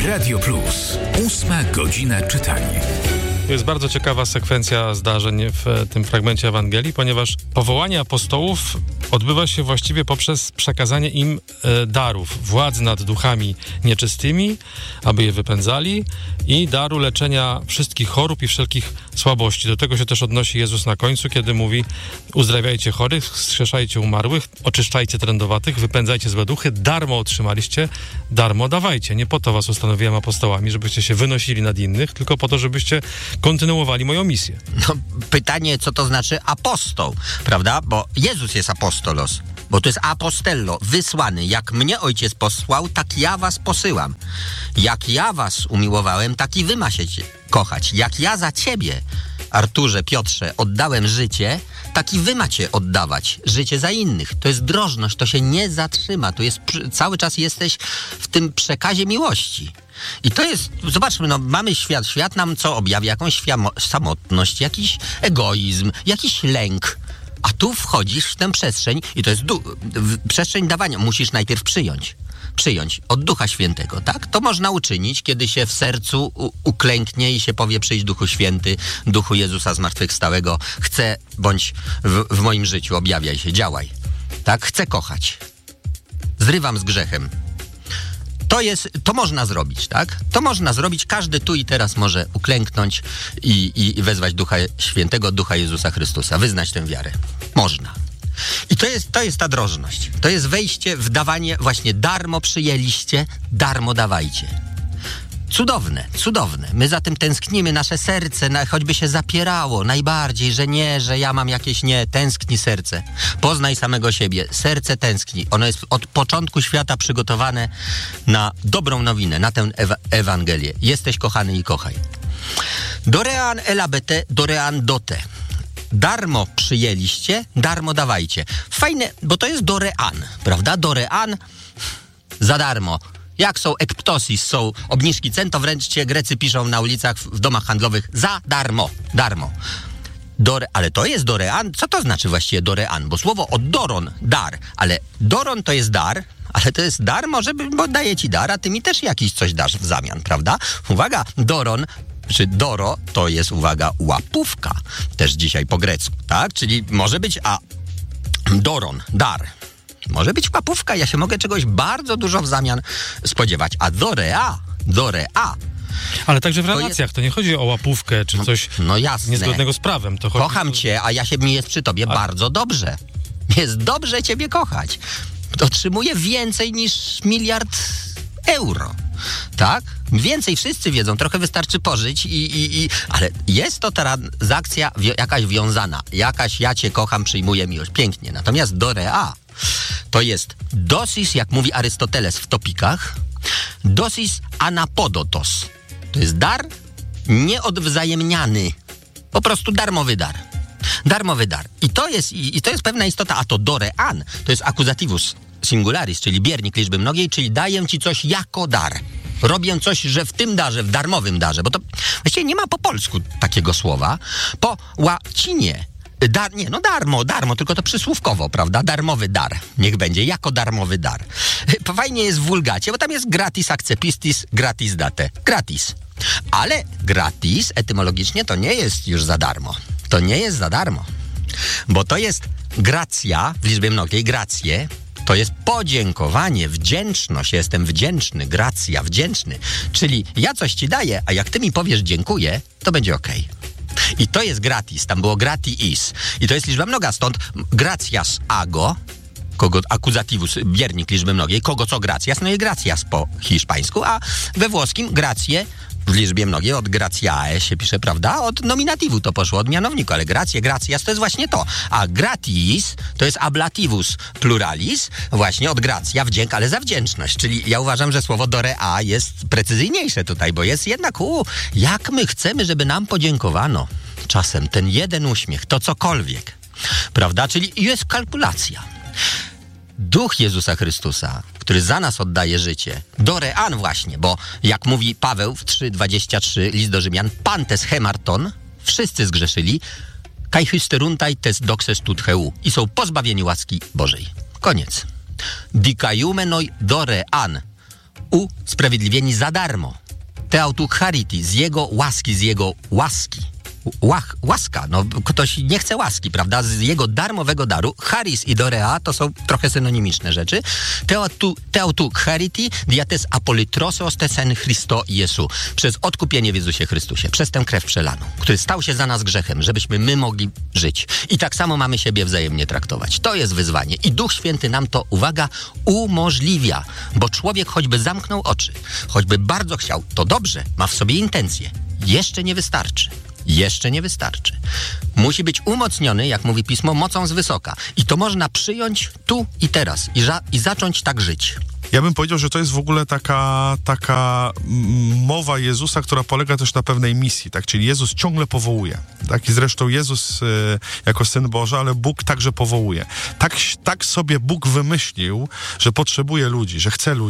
Radio Plus. 8 godzina czytania. To jest bardzo ciekawa sekwencja zdarzeń w tym fragmencie Ewangelii, ponieważ powołanie apostołów odbywa się właściwie poprzez przekazanie im darów, władzy nad duchami nieczystymi, aby je wypędzali, i daru leczenia wszystkich chorób i wszelkich słabości. Do tego się też odnosi Jezus na końcu, kiedy mówi: uzdrawiajcie chorych, wskrzeszajcie umarłych, oczyszczajcie trędowatych, wypędzajcie złe duchy, darmo otrzymaliście, darmo dawajcie. Nie po to was ustanowiłem apostołami, żebyście się wynosili nad innych, tylko po to, żebyście kontynuowali moją misję. No, pytanie, co to znaczy apostoł, prawda? Bo Jezus jest apostolos, bo to jest apostello, wysłany. Jak mnie Ojciec posłał, tak ja was posyłam. Jak ja was umiłowałem, tak i wy macie kochać. Jak ja za ciebie, Arturze, Piotrze, oddałem życie, tak i wy macie oddawać życie za innych. To jest drożność, to się nie zatrzyma. To jest, cały czas jesteś w tym przekazie miłości. I to jest, zobaczmy, no mamy świat. Świat nam co objawia? Jakąś samotność, jakiś egoizm, jakiś lęk. A tu wchodzisz w tę przestrzeń i to jest przestrzeń dawania. Musisz najpierw przyjąć od Ducha Świętego, tak? To można uczynić, kiedy się w sercu uklęknie i się powie: przyjdź Duchu Święty, Duchu Jezusa zmartwychwstałego, chcę, bądź w moim życiu, objawiaj się, działaj, tak? Chcę kochać, zrywam z grzechem. To można zrobić, tak? To można zrobić, każdy tu i teraz może uklęknąć i wezwać Ducha Świętego, Ducha Jezusa Chrystusa, wyznać tę wiarę. Można. I to jest ta drożność. To jest wejście w dawanie, właśnie darmo przyjęliście, darmo dawajcie. Cudowne, cudowne. My za tym tęsknimy, nasze serce choćby się zapierało najbardziej, że nie, że ja mam jakieś nie. Tęskni serce. Poznaj samego siebie. Serce tęskni. Ono jest od początku świata przygotowane na dobrą nowinę, na tę Ewangelię. Jesteś kochany i kochaj. Dorean elabete, dorean dote. Darmo przyjęliście, darmo dawajcie. Fajne, bo to jest dorean, prawda? Dorean za darmo. Jak są ekptosis, są obniżki cen, to wręcz Grecy piszą na ulicach, w domach handlowych: za darmo, darmo. Ale to jest dorean. Co to znaczy właściwie dorean? Bo słowo od doron, dar, ale doron to jest dar, ale to jest dar, bo daję ci dar, a ty mi też jakiś coś dasz w zamian, prawda? Uwaga, doron czy doro to jest, uwaga, łapówka. Też dzisiaj po grecku, tak? Czyli może być doron, dar. Może być łapówka, ja się mogę czegoś bardzo dużo w zamian spodziewać. A dorea. Ale także w relacjach, to nie chodzi o łapówkę czy coś niezgodnego z prawem. To chodzi Kocham cię, a mi jest przy tobie bardzo dobrze. Jest dobrze ciebie kochać. Otrzymuję więcej niż 1 miliard euro. Tak? Więcej wszyscy wiedzą, trochę wystarczy pożyć ale jest to transakcja jakaś wiązana. Jakaś ja cię kocham, przyjmuję miłość. Pięknie. Natomiast dorea to jest dosis, jak mówi Arystoteles w Topikach, dosis anapodotos. To jest dar nieodwzajemniany. Po prostu darmowy dar. Darmowy dar. I to jest pewna istota. A to dorean to jest accusativus singularis, czyli biernik liczby mnogiej, czyli daję ci coś jako dar. Robię coś, że w tym darze, w darmowym darze, bo to właściwie nie ma po polsku takiego słowa. Po łacinie darmo, tylko to przysłówkowo, prawda? Darmowy dar. Niech będzie, jako darmowy dar. Fajnie jest w wulgacie, bo tam jest gratis accepistis, gratis date. Gratis. Ale gratis etymologicznie to nie jest już za darmo. To nie jest za darmo. Bo to jest gracja, w liczbie mnogiej, gracje, to jest podziękowanie, wdzięczność. Ja jestem wdzięczny, gracja, wdzięczny. Czyli ja coś ci daję, a jak ty mi powiesz dziękuję, to będzie okej. I to jest gratis, tam było gratiis. I to jest liczba mnoga, stąd gratias ago, kogo accusativus, biernik liczby mnogiej, kogo co gratias, no i gratias po hiszpańsku, a we włoskim gracje w liczbie mnogiej od gratiae się pisze, prawda? Od nominativu to poszło, od mianowniku, ale gratias to jest właśnie to. A gratis to jest ablativus pluralis, właśnie od gratia, wdzięk, ale za wdzięczność. Czyli ja uważam, że słowo dorea jest precyzyjniejsze tutaj, bo jest jednak, jak my chcemy, żeby nam podziękowano. Czasem ten jeden uśmiech, to cokolwiek, prawda? Czyli jest kalkulacja. Duch Jezusa Chrystusa, który za nas oddaje życie, dorean właśnie, bo jak mówi Paweł w 3:23, list do Rzymian, pantes hemarton, wszyscy zgrzeszyli, kai hysteruntai tes doxes tut heu, i są pozbawieni łaski Bożej. Koniec. Dikaiumenoi dorean, usprawiedliwieni za darmo. Theautu charity, z jego łaski. Łaska, no ktoś nie chce łaski, prawda? Z jego darmowego daru. Charis i dorea to są trochę synonimiczne rzeczy. Theautu charity diates apolitrosos tesen Christo Jesu. Przez odkupienie w Jezusie Chrystusie, przez tę krew przelaną, który stał się za nas grzechem, żebyśmy my mogli żyć. I tak samo mamy siebie wzajemnie traktować. To jest wyzwanie. I Duch Święty nam to, uwaga, umożliwia. Bo człowiek choćby zamknął oczy, choćby bardzo chciał, to dobrze, ma w sobie intencje. Jeszcze nie wystarczy. Jeszcze nie wystarczy. Musi być umocniony, jak mówi Pismo, mocą z wysoka. I to można przyjąć tu i teraz i zacząć tak żyć. Ja bym powiedział, że to jest w ogóle taka mowa Jezusa, która polega też na pewnej misji, tak? Czyli Jezus ciągle powołuje, tak? I zresztą Jezus jako Syn Boży, ale Bóg także powołuje. Tak sobie Bóg wymyślił, że potrzebuje ludzi, że chce ludzi.